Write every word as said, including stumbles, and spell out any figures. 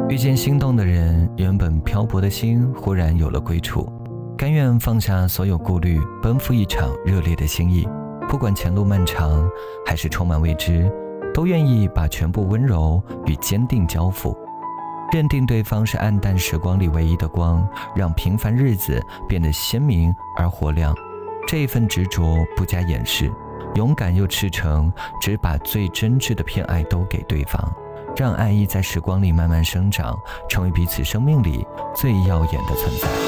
遇见心动的人，原本漂泊的心忽然有了归处，甘愿放下所有顾虑，奔赴一场热烈的心意。不管前路漫长还是充满未知，都愿意把全部温柔与坚定交付，认定对方是暗淡时光里唯一的光，让平凡日子变得鲜明而活亮。这一份执着不加掩饰，勇敢又赤诚，只把最真挚的偏爱都给对方，让爱意在时光里慢慢生长，成为彼此生命里最耀眼的存在。